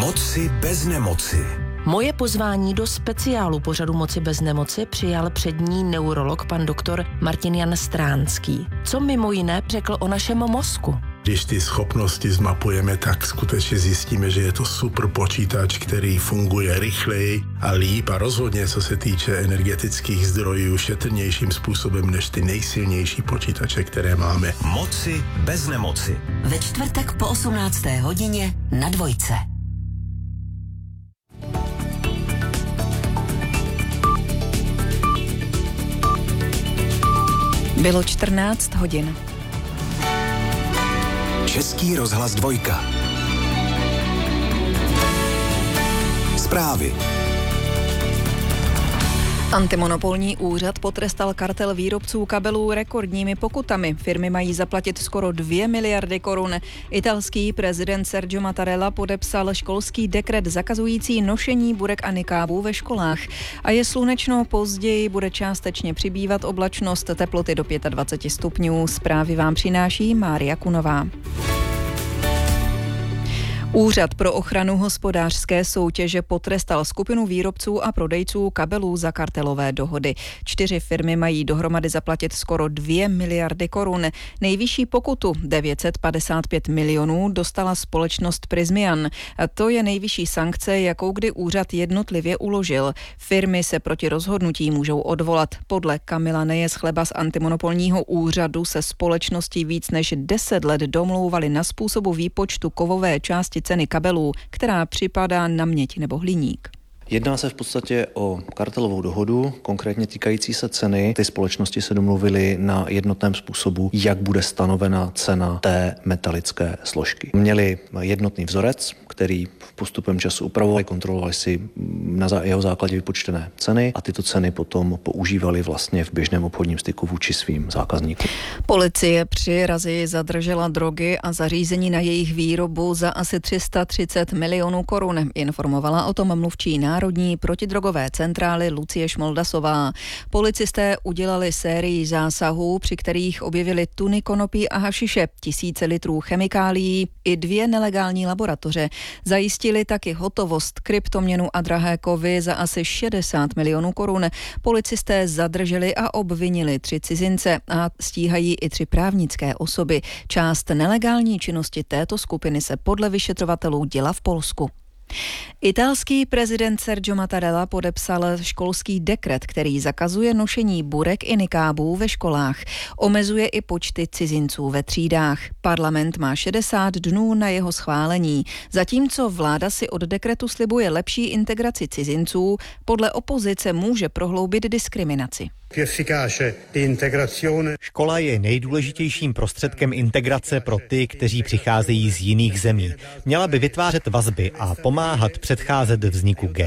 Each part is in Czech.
Moci bez nemoci. Moje pozvání do speciálu pořadu Moci bez nemoci přijal přední neurolog pan doktor Martin Jan Stránský. Co mimo jiné řekl o našem mozku? Když ty schopnosti zmapujeme, tak skutečně zjistíme, že je to super počítač, který funguje rychleji a líp a rozhodně, co se týče energetických zdrojů, šetrnějším způsobem než ty nejsilnější počítače, které máme. Moci bez nemoci. Ve čtvrtek po 18. hodině na Dvojce. Bylo 14 hodin. Český rozhlas 2. Zprávy. Antimonopolní úřad potrestal kartel výrobců kabelů rekordními pokutami. Firmy mají zaplatit skoro 2 miliardy korun. Italský prezident Sergio Mattarella podepsal školský dekret zakazující nošení burek a nikábů ve školách. A je slunečno, později bude částečně přibývat oblačnost, teploty do 25 stupňů. Zprávy vám přináší Mária Kunová. Úřad pro ochranu hospodářské soutěže potrestal skupinu výrobců a prodejců kabelů za kartelové dohody. 4 firmy mají dohromady zaplatit skoro 2 miliardy korun. Nejvyšší pokutu 955 milionů dostala společnost Prysmian. A to je nejvyšší sankce, jakou kdy úřad jednotlivě uložil. Firmy se proti rozhodnutí můžou odvolat. Podle Kamila Nejeschleba z antimonopolního úřadu se společnosti víc než 10 let domlouvaly na způsobu výpočtu kovové části ceny kabelů, která připadá na měď nebo hliník. Jedná se v podstatě o kartelovou dohodu, konkrétně týkající se ceny. Ty společnosti se domluvily na jednotném způsobu, jak bude stanovena cena té metalické složky. Měli jednotný vzorec, který v postupem času upravovali, kontrolovali si na jeho základě vypočtené ceny a tyto ceny potom používali vlastně v běžném obchodním styku vůči svým zákazníkům. Policie při razii zadržela drogy a zařízení na jejich výrobu za asi 330 milionů korun. Informovala o tom mluvčí Národní protidrogové centrály Lucie Šmoldasová. Policisté udělali sérii zásahů, při kterých objevili tuny konopí a hašiše, tisíce litrů chemikálií i 2 nelegální laboratoře. Zajistili taky hotovost, kryptoměnu a drahé kovy za asi 60 milionů korun. Policisté zadrželi a obvinili 3 cizince a stíhají i 3 právnické osoby. Část nelegální činnosti této skupiny se podle vyšetřovatelů děla v Polsku. Italský prezident Sergio Mattarella podepsal školský dekret, který zakazuje nošení burek i nikábů ve školách. Omezuje i počty cizinců ve třídách. Parlament má 60 dnů na jeho schválení. Zatímco vláda si od dekretu slibuje lepší integraci cizinců, podle opozice může prohloubit diskriminaci. Škola je nejdůležitějším prostředkem integrace pro ty, kteří přicházejí z jiných zemí. Měla by vytvářet vazby a pomáhat předcházet vzniku ghett.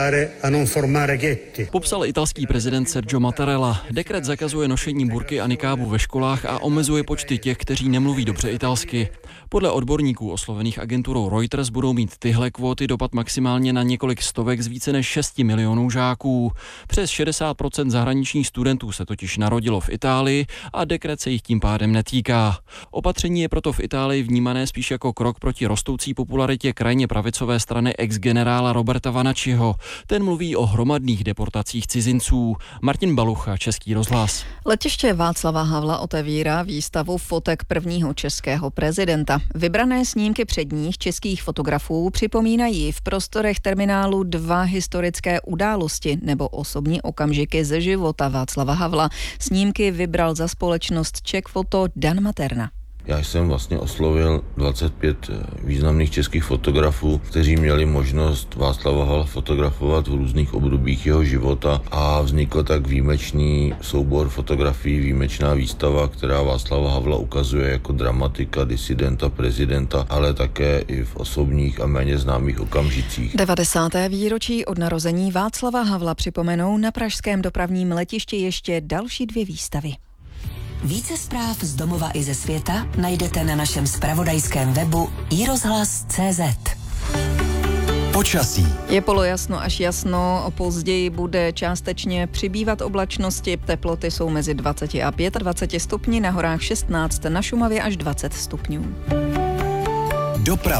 Popsal italský prezident Sergio Mattarella. Dekret zakazuje nošení burky a nikábů ve školách a omezuje počty těch, kteří nemluví dobře italsky. Podle odborníků oslovených agenturou Reuters budou mít tyhle kvóty dopad maximálně na několik stovek z více než 6 milionů žáků. Přes 60% zahraničních studentů se totiž narodilo v Itálii a dekret se jich tím pádem netýká. Opatření je proto v Itálii vnímané spíš jako krok proti rostoucí popularitě krajně pravicové strany ex-generála Roberta Vanacciho. Ten mluví o hromadných deportacích cizinců. Martin Balucha, Český rozhlas. Letiště Václava Havla otevírá výstavu fotek prvního českého prezidenta. Vybrané snímky předních českých fotografů připomínají v prostorech terminálu 2 historické události nebo osobní okamžiky ze života Václava Havla. Snímky vybral za společnost Czech Photo Dan Materna. Já jsem vlastně oslovil 25 významných českých fotografů, kteří měli možnost Václava Havla fotografovat v různých obdobích jeho života a vznikl tak výjimečný soubor fotografií, výjimečná výstava, která Václava Havla ukazuje jako dramatika, disidenta, prezidenta, ale také i v osobních a méně známých okamžicích. 90. výročí od narození Václava Havla připomenou na pražském dopravním letišti ještě další 2 výstavy. Více zpráv z domova i ze světa najdete na našem zpravodajském webu iRozhlas.cz. Počasí. Je polojasno až jasno, později bude částečně přibývat oblačnosti, teploty jsou mezi 20 a 25 stupni, na horách 16, na Šumavě až 20 stupňů. Doprava.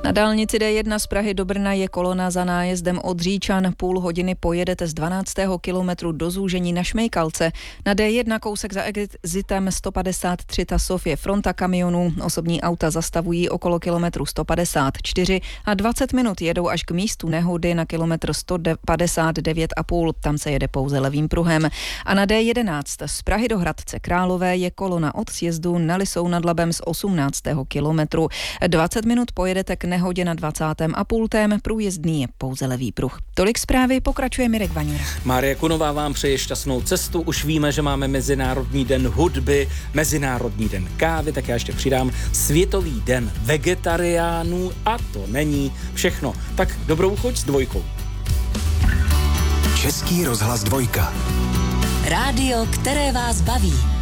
Na dálnici D1 z Prahy do Brna je kolona za nájezdem od Říčan. Půl hodiny pojedete z 12. kilometru do zúžení na Šmejkalce. Na D1 kousek za exitem 153 Tasov je fronta kamionů. Osobní auta zastavují okolo kilometru 154 a 20 minut jedou až k místu nehody na kilometr 159,5. Tam se jede pouze levým pruhem. A na D11 z Prahy do Hradce Králové je kolona od sjezdu na Lisou nad Labem z 18. kilometru. 20 minut pojedete k nehodě na 20. a pultém, průjezdný je pouze levý pruh. Tolik zprávy, pokračuje Mirek Vaňura. Mária Kunová vám přeje šťastnou cestu. Už víme, že máme Mezinárodní den hudby, Mezinárodní den kávy, tak já ještě přidám Světový den vegetariánů a to není všechno. Tak dobrou chuť s Dvojkou. Český rozhlas 2. Rádio, které vás baví.